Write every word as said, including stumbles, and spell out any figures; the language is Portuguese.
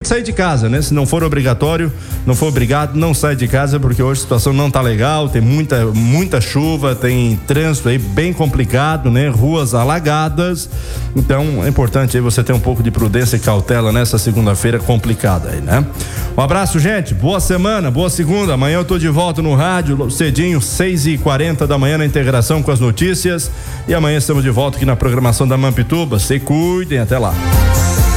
sair de casa, né? Se não for obrigatório, não for obrigado, não sai de casa, porque hoje a situação não tá legal, tem muita, muita chuva, tem trânsito aí bem complicado, né? Ruas alagadas, então é importante aí você ter um pouco de prudência e cautela nessa segunda-feira complicada aí, né? Um abraço, gente, boa semana, boa segunda, amanhã eu tô de volta no rádio, cedinho, seis e quarenta da manhã na integração com as notícias, e amanhã estamos de volta aqui na programação da Mampituba. Se cuidem, até lá.